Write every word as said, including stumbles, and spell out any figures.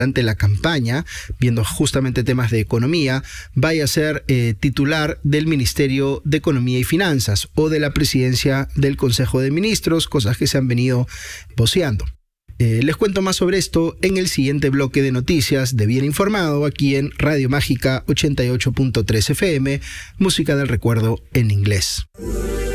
durante la campaña, viendo justamente temas de economía, vaya a ser eh, titular del Ministerio de Economía y Finanzas o de la presidencia del Consejo de Ministros, cosas que se han venido voceando. Eh, les cuento más sobre esto en el siguiente bloque de noticias de Bien Informado, aquí en Radio Mágica ochenta y ocho punto tres F M, música del recuerdo en inglés.